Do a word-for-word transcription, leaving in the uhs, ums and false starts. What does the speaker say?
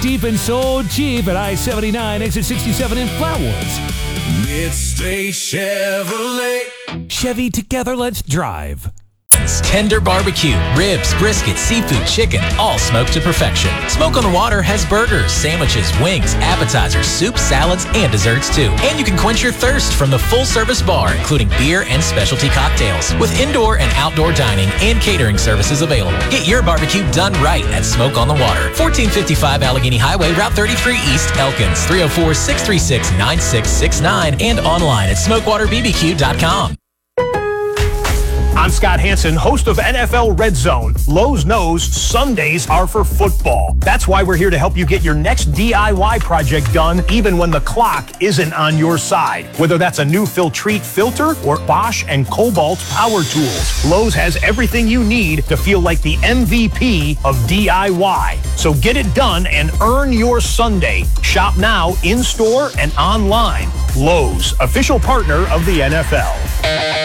deep and so cheap at I seventy-nine, exit sixty-seven in Flatwoods. Midstate Chevrolet. Chevy, together, let's drive. Tender barbecue, ribs, brisket, seafood, chicken, all smoked to perfection. Smoke on the Water has burgers, sandwiches, wings, appetizers, soups, salads, and desserts too. And you can quench your thirst from the full-service bar, including beer and specialty cocktails, with indoor and outdoor dining and catering services available. Get your barbecue done right at Smoke on the Water. fourteen fifty-five Allegheny Highway, Route thirty-three East, Elkins, three oh four, six three six, nine six six nine, and online at smoke water b b q dot com. I'm Scott Hansen, host of N F L Red Zone. Lowe's knows Sundays are for football. That's why we're here to help you get your next D I Y project done, even when the clock isn't on your side. Whether that's a new Filtrete filter or Bosch and Cobalt power tools, Lowe's has everything you need to feel like the M V P of D I Y. So get it done and earn your Sunday. Shop now, in-store and online. Lowe's, official partner of the N F L.